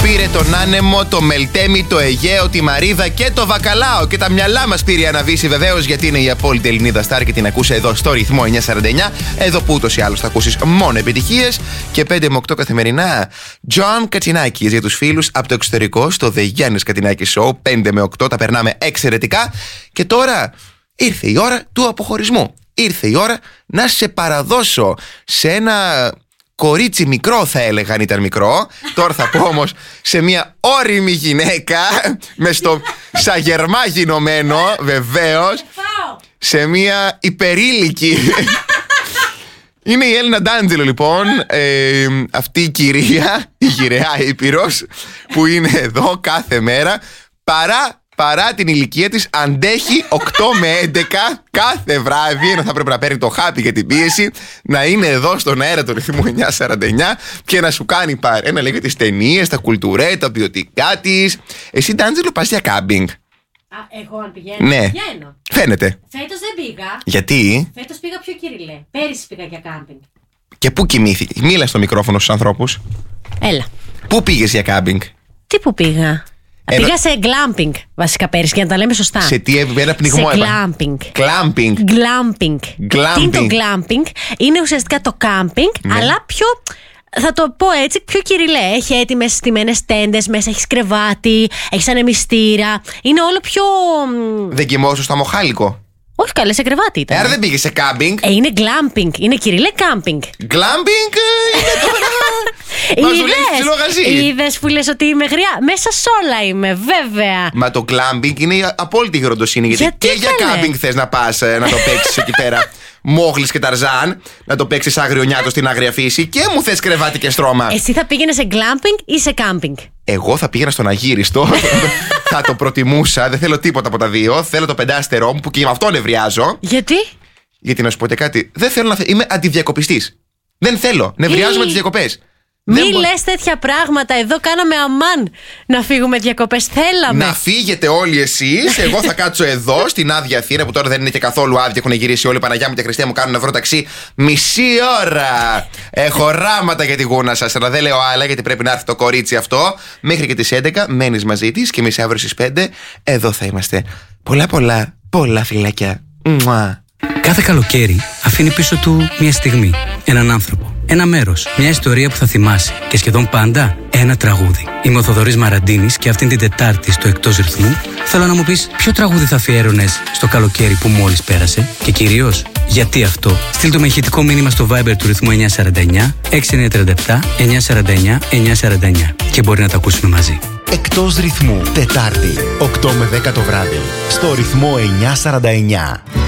Πήρε τον άνεμο, το Μελτέμι, το Αιγαίο, τη Μαρίδα και το Βακαλάο. Και τα μυαλά μας πήρε η Αναβίση βεβαίως, γιατί είναι η απόλυτη Ελληνίδα στάρ και την ακούσε εδώ στο ρυθμό 949. Εδώ που ούτως ή άλλως θα ακούσεις μόνο επιτυχίες. Και 5 με 8 καθημερινά. John Κατσινάκης για τους φίλους από το εξωτερικό στο The Γιάννης Κατσινάκης Show. 5 με 8 τα περνάμε εξαιρετικά. Και τώρα ήρθε η ώρα του αποχωρισμού. Ήρθε η ώρα να σε παραδώσω σε ένα κορίτσι μικρό, θα έλεγα αν ήταν μικρό. Τώρα θα πω όμως σε μια όριμη γυναίκα με στο σαγερμά γινωμένο, βεβαίως, σε μια υπερήλικη. Είναι η Έλληνα Ντάντζελο λοιπόν, αυτή η κυρία, η γυραιά Ήπειρος, που είναι εδώ κάθε μέρα. Παρά την ηλικία της, αντέχει 8 με 11 κάθε βράδυ, ενώ θα πρέπει να παίρνει το χάπι για την πίεση, να είναι εδώ στον αέρα του ρυθμού 949 και να σου κάνει παρένα λίγο τις ταινίες, τα κουλτουρέ, τα ποιοτικά της. Εσύ, Ντάντζελο, πας για κάμπινγκ? Εγώ αν πηγαίνω, ναι. Πηγαίνω. Φαίνεται. Φέτος δεν πήγα. Γιατί? Φέτος πήγα πιο κυριλέ. Πέρυσι πήγα για κάμπινγκ. Και πού κοιμήθηκε? Μίλα στο μικρόφωνο στους ανθρώπους. Έλα. Πού πήγες για κάμπινγκ? Τι που πήγα? Πήγα σε glamping βασικά πέρυσι, για να τα λέμε σωστά. Σε τι, ένα πνιγμό? Σε glamping. Glamping. Glamping. Τι είναι το glamping? Είναι ουσιαστικά το camping, ναι, αλλά πιο, θα το πω έτσι, πιο κυριλέ. Έχει έτοιμες στημένες τέντες μέσα, έχει κρεβάτι, έχει ανεμιστήρα. Είναι όλο πιο. Δεν κοιμόσου στο αμοχάλικο? Όχι, καλέ, σε κρεβάτι ήταν. Άρα δεν πήγε σε κάμπινγκ. Είναι glamping. Είναι κυριλέ camping. Glamping είναι τώρα. Μας δουλεύει ψηλό γαζί. Είδες που λες ότι είμαι γριά? Μέσα σ' όλα είμαι, βέβαια. Μα το glamping είναι η απόλυτη γεροντοσύνη. Γιατί και για κάμπινγκ θες να πας να το παίξεις εκεί πέρα. Μόγλης και Ταρζάν, να το παίξεις άγριο νιάτο στην άγρια φύση, και μου θες κρεβάτι και στρώμα. Εσύ θα πήγαινε σε glamping ή σε camping? Εγώ θα πήγαινα στον αγύριστο. Θα το προτιμούσα. Δεν θέλω τίποτα από τα δύο. Θέλω το 5αστερό μου που και με αυτό νευριάζω. Γιατί? Γιατί να σου πω κάτι. Δεν θέλω να. Είμαι αντιδιακοπιστής. Δεν θέλω. Νευριάζω με τις διακοπές. Μη λες τέτοια πράγματα. Εδώ κάναμε αμάν να φύγουμε διακοπές. Θέλαμε. Να φύγετε όλοι εσείς. Εγώ θα κάτσω εδώ στην άδεια Αθήνα, που τώρα δεν είναι και καθόλου άδεια. Έχουν γυρίσει όλοι. Παναγιά μου και Χριστέ μου, κάνουν να βρω ταξί μισή ώρα. Έχω ράματα για τη γούνα σας. Αλλά δεν λέω άλλα, γιατί πρέπει να έρθει το κορίτσι αυτό. Μέχρι και τις 11 μένεις μαζί της και εμείς αύριο στις 5 εδώ θα είμαστε. Πολλά φιλάκια. Μουά. Κάθε καλοκαίρι αφήνει πίσω του μια στιγμή, έναν άνθρωπο, ένα μέρος, μια ιστορία που θα θυμάσαι και σχεδόν πάντα ένα τραγούδι. Είμαι ο Θοδωρής Μαραντίνης και αυτήν την Τετάρτη στο Εκτός Ρυθμού θέλω να μου πεις ποιο τραγούδι θα αφιέρωνες στο καλοκαίρι που μόλις πέρασε και κυρίως γιατί αυτό. Στείλ το με ηχητικό μήνυμα στο Viber του ρυθμού 949 6937 949 949 και μπορεί να τα ακούσουμε μαζί. Εκτός Ρυθμού, Τετάρτη, 8 με 10 το βράδυ, στο ρυθμό 949.